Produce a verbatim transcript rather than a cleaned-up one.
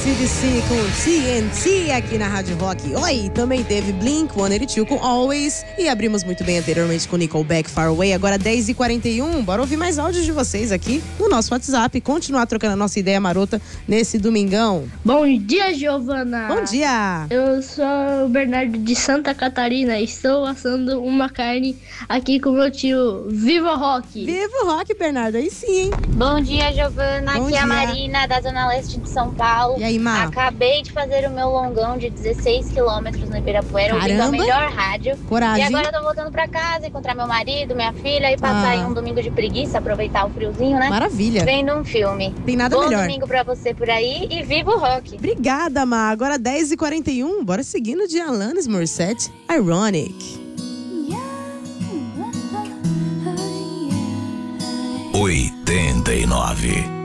A C D C com T N T aqui na Rádio Rock. Oi, também teve Blink cento e oitenta e dois com Always. E abrimos muito bem anteriormente com Nickelback, Far Away. Agora dez e quarenta e um. Bora ouvir mais áudios de vocês aqui no nosso WhatsApp. Continuar trocando a nossa ideia marota nesse domingão. Bom dia, Giovana. Bom dia. Eu sou o Bernardo de Santa Catarina. Estou assando uma carne aqui com meu tio. Viva o Rock. Viva o Rock, Bernardo. Aí sim, hein? Bom dia, Giovana. Bom Aqui dia. é a Marina, da Zona Leste de São Paulo. E aí, Má? Acabei de fazer o meu longão de dezesseis quilômetros no Ibirapuera, ouvindo a Caramba. melhor rádio. Coragem. E agora eu tô voltando pra casa, encontrar meu marido, minha filha e passar Ah. aí um domingo de preguiça, aproveitar o friozinho, né? Maravilha. Vendo um filme. Tem nada Bom melhor. domingo pra você por aí e viva o rock! Obrigada, Má. Agora dez e quarenta e um. Bora seguindo de Alanis Morissette, Ironic. oitenta e nove.